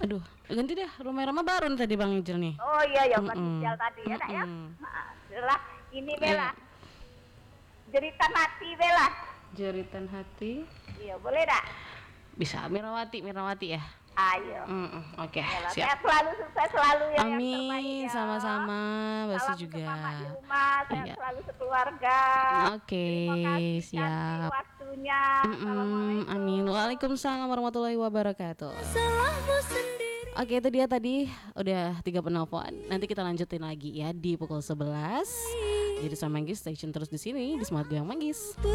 Aduh, ganti deh. Rumah Rama baru nih tadi Bang Ijal nih. Oh iya ya Kak Ijal tadi ya nak ya. Adalah ini Bella. Jeritan hati Bella. Jeritan hati. Iya boleh tak? Bisa Mirawati ya. Ayo. Oke, Yalah, siap. sehat selalu, sukses selalu ya, yang Amin, terbaik ya. sama-sama. Basi Salam juga. untuk mama di rumah, sehat Iya. selalu sekeluarga. Oke, Terima kasih Cantik siap. waktunya. Assalamualaikum. Amin. Waalaikumsalam warahmatullahi wabarakatuh. Oke, itu dia tadi udah 3 penelpon. Nanti kita lanjutin lagi ya di pukul 11. Jadi sama Manggis stay tune terus di sini di Smart Goyang Manggis.